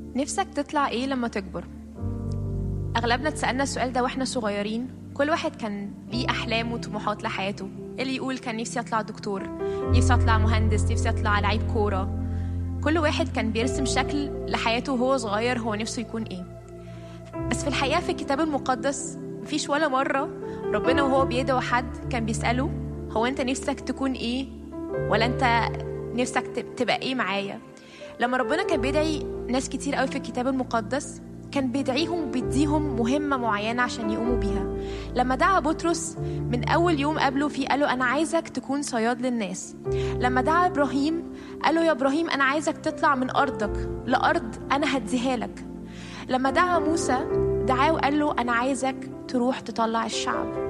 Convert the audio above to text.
نفسك تطلع ايه لما تكبر؟ اغلبنا اتسألنا السؤال ده واحنا صغيرين. كل واحد كان ليه احلام وطموحات لحياته. اللي يقول كان نفسي اطلع دكتور، نفسي اطلع مهندس، نفسي اطلع لعيب كورة. كل واحد كان بيرسم شكل لحياته وهو صغير هو نفسه يكون ايه. بس في الحقيقة في الكتاب المقدس مفيش ولا مرة ربنا وهو بيدعو حد كان بيسأله هو انت نفسك تكون ايه، ولا انت نفسك تبقى ايه معايا. لما ربنا كان بيدعي ناس كتير قوي في الكتاب المقدس كان بيدعيهم وبيديهم مهمة معينة عشان يقوموا بيها. لما دعا بطرس من أول يوم قابله فيه قاله أنا عايزك تكون صياد للناس. لما دعا إبراهيم قاله يا إبراهيم أنا عايزك تطلع من أرضك لأرض أنا هديها لك. لما دعا موسى دعاه وقال له أنا عايزك تروح تطلع الشعب.